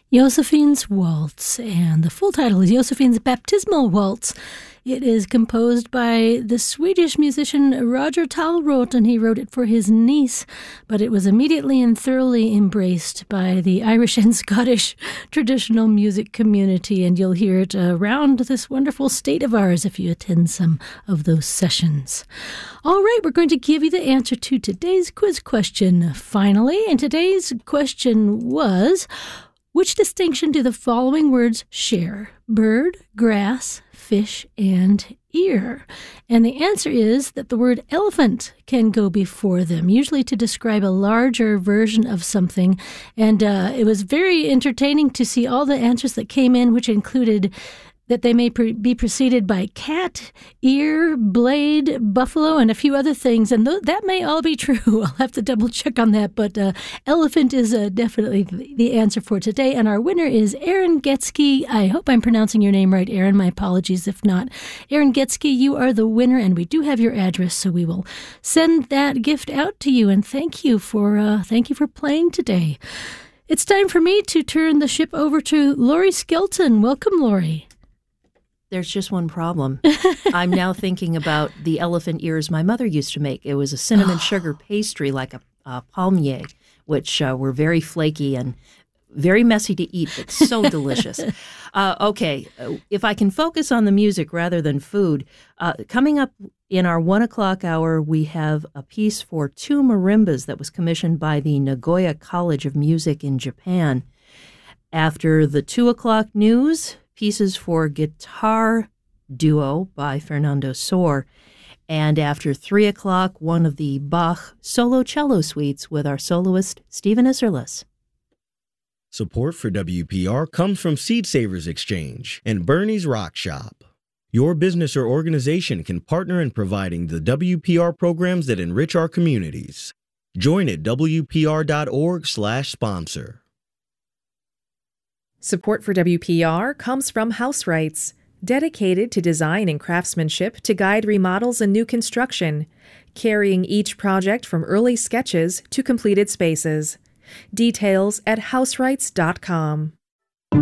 Josephine's Waltz, and the full title is Josephine's Baptismal Waltz. It is composed by the Swedish musician Roger Tallroth, and he wrote it for his niece, but it was immediately and thoroughly embraced by the Irish and Scottish traditional music community, and you'll hear it around this wonderful state of ours if you attend some of those sessions. All right, we're going to give you the answer to today's quiz question finally, and today's question was, which distinction do the following words share? Bird, grass, fish, and ear. And the answer is that the word elephant can go before them, usually to describe a larger version of something. And it was very entertaining to see all the answers that came in, which included that they may be preceded by cat, ear, blade, buffalo, and a few other things. And that may all be true. I'll have to double check on that. But elephant is definitely the answer for today. And our winner is Aaron Getsky. I hope I'm pronouncing your name right, Aaron. My apologies if not. Aaron Getsky, you are the winner, and we do have your address, so we will send that gift out to you. And thank you for playing today. It's time for me to turn the ship over to Lori Skelton. Welcome, Lori. There's just one problem. I'm now thinking about the elephant ears my mother used to make. It was a cinnamon sugar pastry like a palmier, which were very flaky and very messy to eat, but so delicious. Okay, if I can focus on the music rather than food, coming up in our 1 o'clock hour, we have a piece for two marimbas that was commissioned by the Nagoya College of Music in Japan. After the 2 o'clock news, pieces for guitar duo by Fernando Sor. And after 3 o'clock, one of the Bach solo cello suites with our soloist, Stephen Isserlis. Support for WPR comes from Seed Savers Exchange and Bernie's Rock Shop. Your business or organization can partner in providing the WPR programs that enrich our communities. Join at WPR.org/sponsor. Support for WPR comes from House Rights, dedicated to design and craftsmanship to guide remodels and new construction, carrying each project from early sketches to completed spaces. Details at houserights.com.